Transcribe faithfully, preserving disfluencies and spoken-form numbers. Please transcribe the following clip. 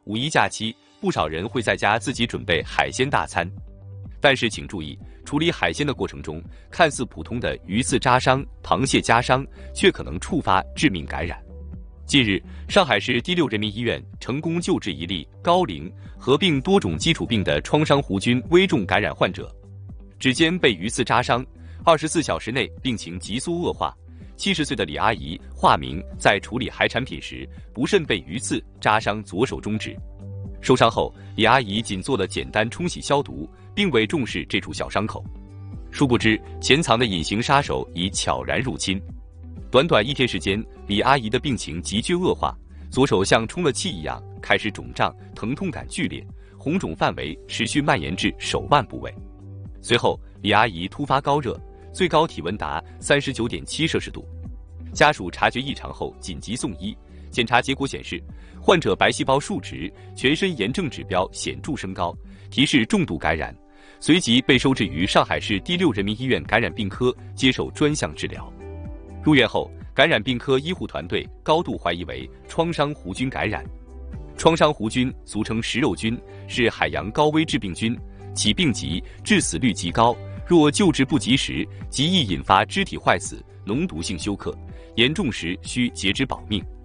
五一假期，不少人会在家自己准备海鲜大餐。但是请注意，处理海鲜的过程中，看似普通的鱼刺扎伤、螃蟹夹伤，却可能触发致命感染。近日，上海市第六人民医院成功救治一例高龄、合并多种基础病的创伤弧菌危重感染患者，指尖被鱼刺扎伤，二十四小时内病情急速恶化。七十岁的李阿姨（化名）在处理海产品时，不慎被鱼刺扎伤左手中指。受伤后，李阿姨仅做了简单冲洗消毒，并未重视这处小伤口。殊不知，潜藏的隐形杀手已悄然入侵。短短一天时间，李阿姨的病情急剧恶化，左手像充了气一样开始肿胀，疼痛感剧烈，红肿范围持续蔓延至手腕部位。随后，李阿姨突发高热，最高体温达 三十九点七摄氏度。家属察觉异常后紧急送医，检查结果显示，患者白细胞数值、全身炎症指标显著升高，提示重度感染，随即被收治于上海市第六人民医院感染病科接受专项治疗。入院后，感染病科医护团队高度怀疑为创伤弧菌感染。创伤弧菌俗称食肉菌，是海洋高危致病菌，起病急，致死率极高，若救治不及时，极易引发肢体坏死、脓毒性休克，严重时需截肢保命。